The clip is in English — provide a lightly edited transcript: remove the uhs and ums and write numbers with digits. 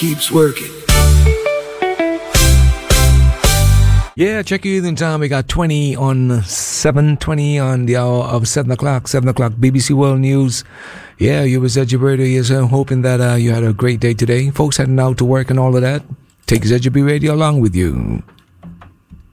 keeps working. Yeah, check your evening time. We got 20 on the hour of 7 o'clock, BBC World News. Yeah, you was at your radio. Yes, I'm hoping that you had a great day today. Folks heading out to work and all of that. Take ZGB Radio along with you.